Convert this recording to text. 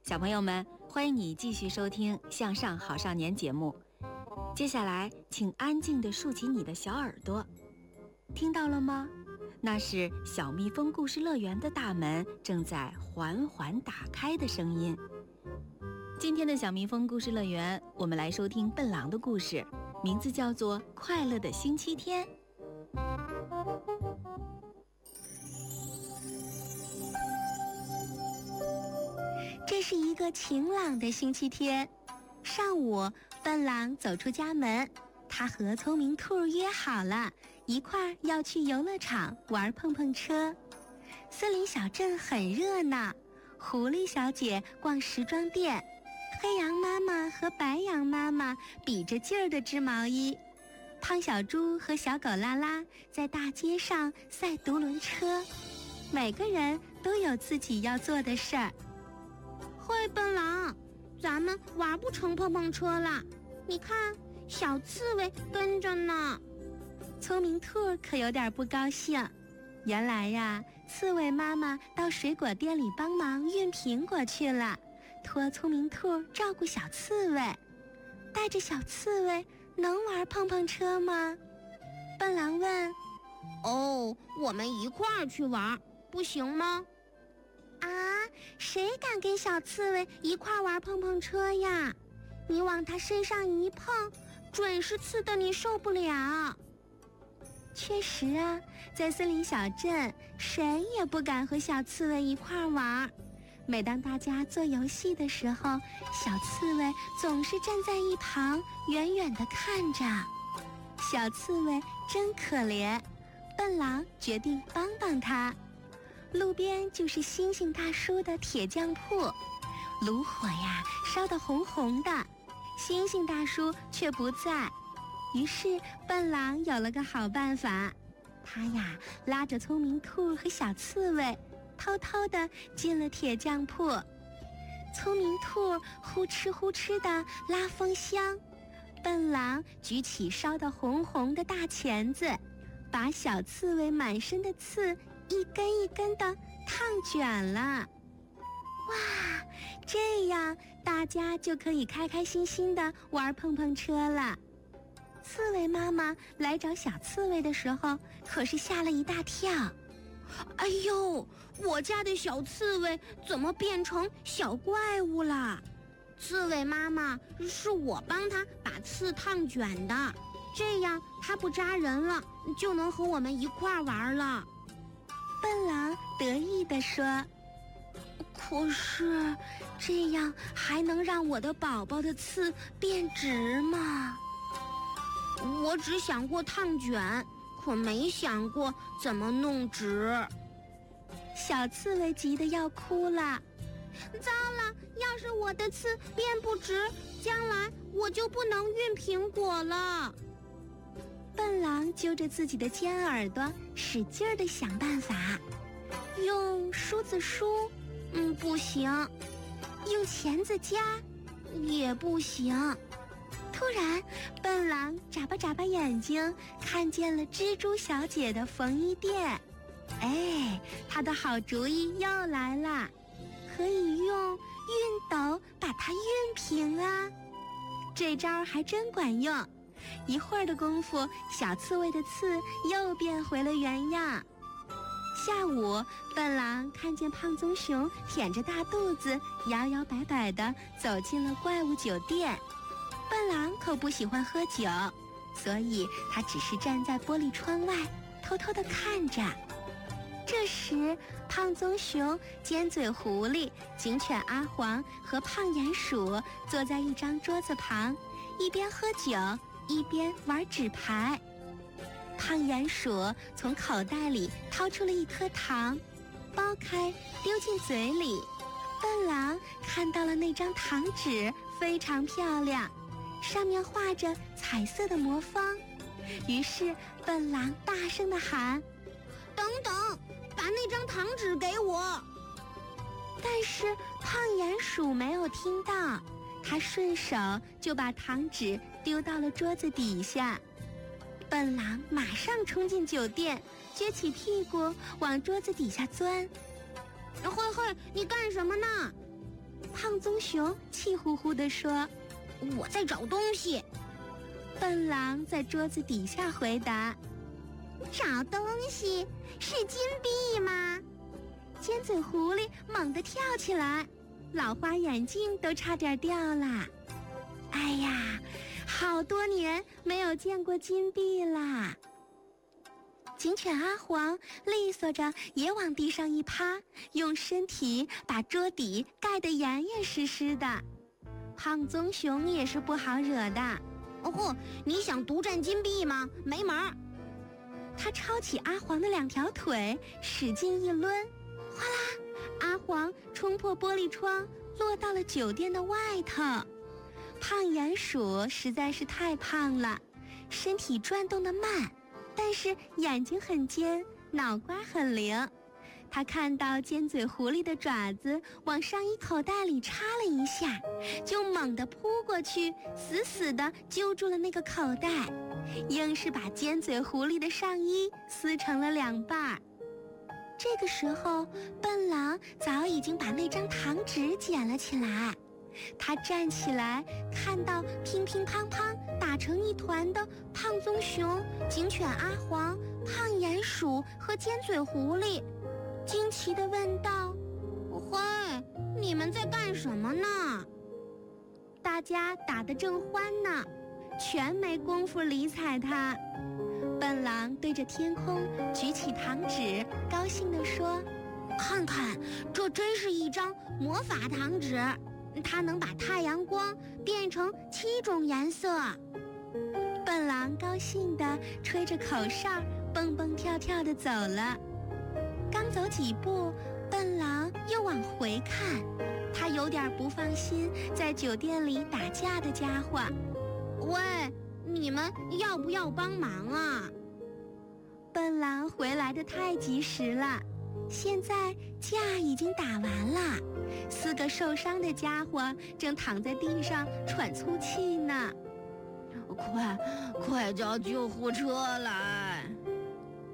小朋友们，欢迎你继续收听《向上好少年》节目。接下来，请安静地竖起你的小耳朵，听到了吗？那是小蜜蜂故事乐园的大门正在缓缓打开的声音。今天的小蜜蜂故事乐园，我们来收听笨狼的故事，名字叫做《快乐的星期天》。 这是一个晴朗的星期天，上午，笨狼走出家门，他和聪明兔约好了，一块儿要去游乐场玩碰碰车。森林小镇很热闹，狐狸小姐逛时装店，黑羊妈妈和白羊妈妈比着劲儿地织毛衣，胖小猪和小狗拉拉在大街上赛独轮车，每个人都有自己要做的事儿。 嘿，笨狼，咱们玩不成碰碰车了，你看，小刺猬跟着呢。 聪明兔可有点不高兴，原来呀，刺猬妈妈到水果店里帮忙运苹果去了，托聪明兔照顾小刺猬。带着小刺猬能玩碰碰车吗？笨狼问。 哦，我们一块儿去玩，不行吗？ 啊，谁敢跟小刺猬一块玩碰碰车呀？你往它身上一碰，准是刺得你受不了。确实啊，在森林小镇，谁也不敢和小刺猬一块玩。每当大家做游戏的时候，小刺猬总是站在一旁，远远地看着。小刺猬真可怜，笨狼决定帮帮它。路边就是星星大叔的铁匠铺，炉火呀烧得红红的，星星大叔却不在。于是笨狼有了个好办法，他呀拉着聪明兔和小刺猬，偷偷地进了铁匠铺。聪明兔呼哧呼哧地拉风箱，笨狼举起烧得红红的大钳子，把小刺猬满身的刺一根一根的烫卷了。哇，这样大家就可以开开心心的玩碰碰车了。刺猬妈妈来找小刺猬的时候，可是吓了一大跳。 哎呦，我家的小刺猬怎么变成小怪物了？刺猬妈妈，是我帮它把刺烫卷的，这样它不扎人了，就能和我们一块玩了。 笨狼得意地说。可是这样还能让我的宝宝的刺变直吗？ 我只想过烫卷，可没想过怎么弄直。 小刺猬急得要哭了。 糟了，要是我的刺变不直，将来我就不能运苹果了。 笨狼揪着自己的尖耳朵，使劲儿地想办法。用梳子梳，不行；用钳子夹，也不行。突然，笨狼眨巴眨巴眼睛，看见了蜘蛛小姐的缝衣店。哎，他的好主意又来了，可以用熨斗把它熨平啊！这招还真管用。一会儿的功夫，小刺猬的刺又变回了原样。下午，笨狼看见胖棕熊腆着大肚子，摇摇摆摆地走进了怪物酒店。笨狼可不喜欢喝酒，所以他只是站在玻璃窗外，偷偷地看着。这时，胖棕熊、尖嘴狐狸、警犬阿黄和胖鼹鼠坐在一张桌子旁，一边喝酒一边玩纸牌。胖鼹鼠从口袋里掏出了一颗糖，剥开丢进嘴里。笨狼看到了那张糖纸，非常漂亮，上面画着彩色的魔方。于是笨狼大声地喊： 等等，把那张糖纸给我！ 但是胖鼹鼠没有听到，他顺手就把糖纸丢到了桌子底下。笨狼马上冲进酒店，撅起屁股往桌子底下钻。 嘿嘿，你干什么呢？ 胖棕熊气呼呼地说：“ 我在找东西。” 笨狼在桌子底下回答：“ 找东西？是金币吗？” 尖嘴狐狸猛地跳起来，老花眼镜都差点掉了。哎呀，好多年没有见过金币啦！警犬阿黄利索着也往地上一趴，用身体把桌底盖得严严实实的。胖棕熊也是不好惹的。 哦豁，你想独占金币吗？没门儿！ 他抄起阿黄的2条腿，使劲一抡，哗啦，阿黄冲破玻璃窗，落到了酒店的外头。胖鼹鼠实在是太胖了，身体转动得慢，但是眼睛很尖，脑瓜很灵。他看到尖嘴狐狸的爪子往上衣口袋里插了一下，就猛地扑过去，死死地揪住了那个口袋，硬是把尖嘴狐狸的上衣撕成了2半。这个时候，笨狼早已经把那张糖纸捡了起来。他站起来，看到乒乒乓乓打成一团的胖棕熊、警犬阿黄、胖鼹鼠和尖嘴狐狸，惊奇地问道：“ 嘿，你们在干什么呢？” 大家打得正欢呢，全没工夫理睬他。笨狼对着天空举起糖纸，高兴地说：“ 看看，这真是一张魔法糖纸，它能把太阳光变成7种颜色。” 笨狼高兴地吹着口哨，蹦蹦跳跳地走了。刚走几步，笨狼又往回看，他有点不放心在酒店里打架的家伙。 “喂，你们要不要帮忙啊？” 笨狼回来的太及时了，现在架已经打完了，4个受伤的家伙正躺在地上喘粗气呢。 快叫救护车来！